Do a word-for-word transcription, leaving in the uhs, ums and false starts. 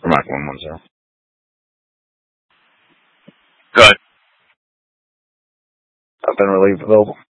Mach one one zero. Good. I've been relieved available.